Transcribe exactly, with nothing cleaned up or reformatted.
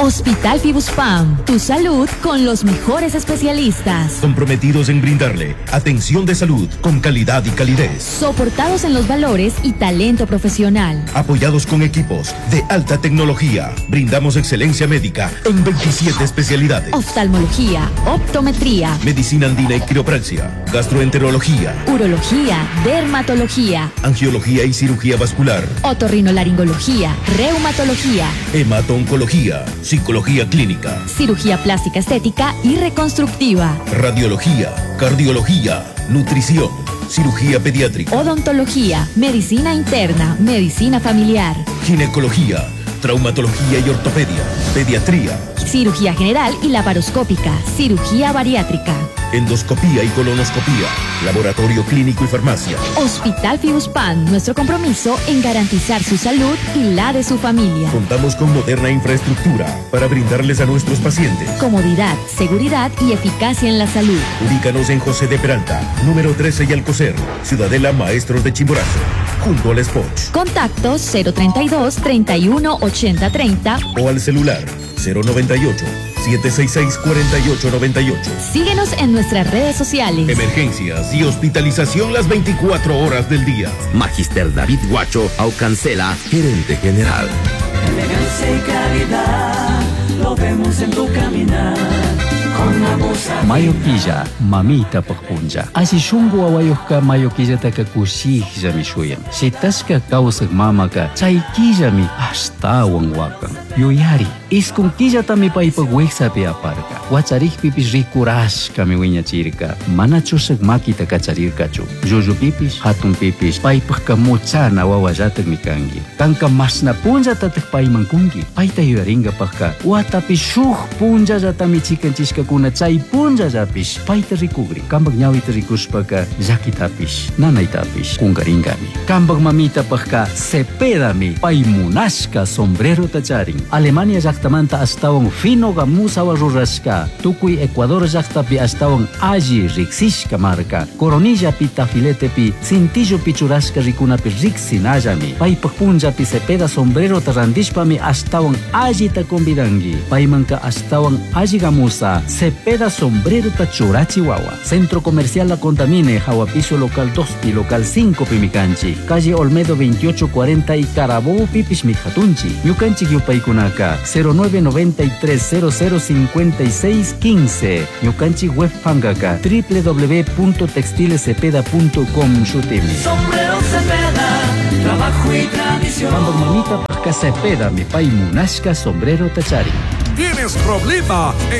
Hospital Fibuspam, tu salud con los mejores especialistas. Comprometidos en brindarle atención de salud con calidad y calidez. Soportados en los valores y talento profesional. Apoyados con equipos de alta tecnología. Brindamos excelencia médica en veintisiete especialidades. Oftalmología, optometría, medicina andina y quiropraxia, gastroenterología, urología, dermatología, angiología y cirugía vascular, otorrinolaringología, reumatología, hemato-oncología, psicología clínica, cirugía plástica estética y reconstructiva, radiología, cardiología, nutrición, cirugía pediátrica, odontología, medicina interna, medicina familiar, ginecología, traumatología y ortopedia, pediatría, cirugía general y laparoscópica, cirugía bariátrica, endoscopía y colonoscopía, laboratorio clínico y farmacia. Hospital Fibuspam, nuestro compromiso en garantizar su salud y la de su familia. Contamos con moderna infraestructura para brindarles a nuestros pacientes comodidad, seguridad y eficacia en la salud. Ubícanos en José de Peralta, número trece y Alcocer, Ciudadela Maestros de Chimborazo, junto al Spoch. Contactos cero treinta y dos, treinta y uno, ochenta, treinta o al celular cero noventa y ocho, siete seis seis, cuatro ocho nueve ocho. Síguenos en nuestras redes sociales. Emergencias y hospitalización las veinticuatro horas del día. Magister David Guacho Aucancela, gerente general. Elegancia y calidad, lo vemos en tu caminar. Mayo quilla, mamita pagpunja. Asi shungu awayos ka mayo quilla ta ka kusi mi shuyam. Si taska kausak mama ka, chay quilla mi hasta wangwakan. Yuyari, is kung quilla ta mi paipagweksa pi aparka. Wacharich pipis rikuras kami winya chirka. Manachusak makita ka charir kachu. Jojo pipis, hatun pipis, paipag ka mucha na wawajatag mi kangi. Kangka mas na punja tatak paimangkungi. Paita yuaringa pagka. Watapi shuh punja jata mi chikan chiska kuna chay punja japis paita rikugri kambag nyawi rikus paka jaki tapis nanay tapis kungaringami kambag mamita paka sepedami paimunaska sombrero tacharing Alemania jaktamanta astawang fino gamusawa ruraska tukui Ecuador jaktapi astawang aji riksishka marka coronilla pi tafilete pi cintillo pichuraska rikuna pi riksinajami paipak punja pi sepeda sombrero tarandishpami astawang aji takombidangi paimanka astawang aji gamusa Cepeda Sombrero Tachura, Chihuahua. Centro Comercial La Contamine, Jahuapiso Local dos pi, Local cinco Pimicanchi. Calle Olmedo veintiocho cuarenta y Carabobo Pipis Mijatunchi. Yucanchi Yupaikunaka, cero nueve noventa y tres, cero cero cincuenta y seis quince. Yucanchi Web Pangaka, w w w punto textilescepeda punto com. Shutimi. Sombrero Cepeda, trabajo y tradición. Cuando mamita Pasca Cepeda, mi pai munashka sombrero tachari. ¿Tienes problema